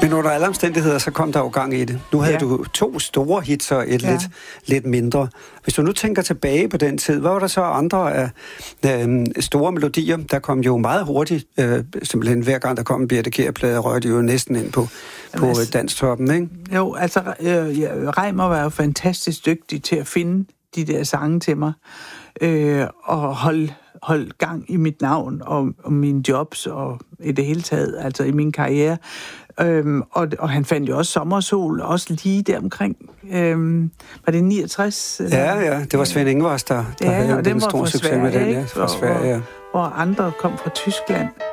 Men under alle omstændigheder, så kom der jo gang i det. Nu havde du 2 store hits og et lidt mindre. Hvis du nu tænker tilbage på den tid, hvad var der så andre af store melodier? Der kom jo meget hurtigt, simpelthen hver gang der kom en Birthe Kjær-plade, røg de jo næsten ind på danstoppen, ikke? Jo, altså Reimer var jo fantastisk dygtig til at finde de der sange til mig, og holde gang i mit navn og mine jobs og i det hele taget, altså i min karriere. Og han fandt jo også Sommersol, også lige deromkring. Var det 69? Ja, det var Svend Ingvars, der havde den store succes med den, fra Sverige. Hvor andre kom fra Tyskland.